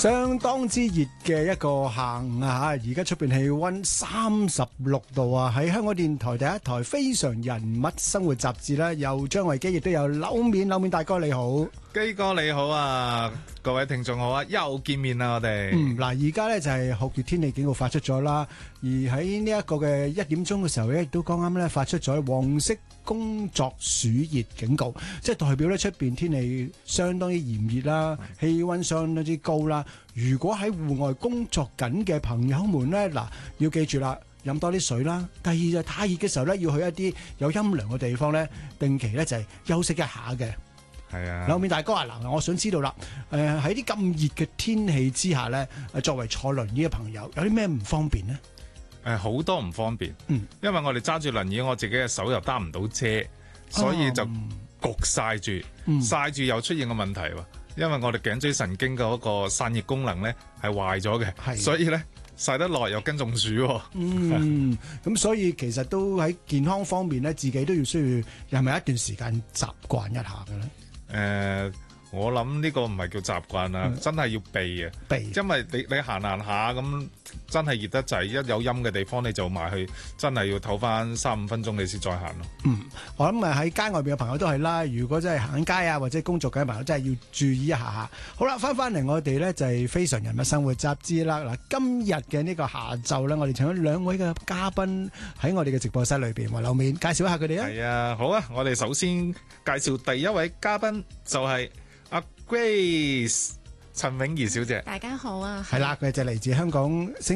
相當之熱嘅一個下午啊！而家出邊氣溫36度啊！喺香港電台第一台《非常人物生活雜誌》咧，有張維基，亦都有柳面大哥你好， 基哥你好啊！各位聽眾好啊！又見面啦，我哋。 嗱，而家咧就係酷熱天氣警告發出咗啦，而喺呢一個嘅1點鐘嘅時候咧，亦都剛啱咧發出咗黃色工作暑熱警告，即係代表咧出邊天氣相當之炎熱啦，氣溫相當之高啦。如果喺戶外工作緊嘅朋友們咧，嗱，要記住啦，飲多啲水啦。第二就係太熱嘅時候咧，要去一啲有陰涼嘅地方咧，定期咧就係休息一下嘅。 係啊， 柳面大哥啊，嗱，我想知道啦，喺啲咁熱嘅天氣之下咧，作為坐輪椅嘅朋友，有啲咩唔方便呢？ 好多唔方便，因為我哋揸住輪椅，我自己嘅手又擔唔到遮，所以就焗曬住，曬住又出現個問題喎。因為我哋頸椎神經嘅嗰個散熱功能咧係壞咗嘅，所以咧曬得耐又跟中暑喎。 咁所以其實都喺健康方面咧，自己都要需要係咪一段時間習慣一下嘅咧？ 我諗呢個唔係叫習慣啊，真係要避啊！因為你行下咁，真係熱得滯，一有陰嘅地方你就埋去，真係要唞翻3-5分鐘你先再行咯。 我諗喺街外邊嘅朋友都係啦，如果真係行街啊或者工作嘅朋友，真係要注意一下。好啦，翻嚟我哋咧就係非常人物生活雜誌啦。嗱，今日嘅呢個下晝咧，我哋請咗2位嘅嘉賓喺我哋嘅直播室裏邊，話柳面介紹一下佢哋啊。 係啊，好啊，我哋首先介紹第一位嘉賓就係阿 Grace 陳永儀小姐。 大家好啊。 係啦，佢就嚟自香港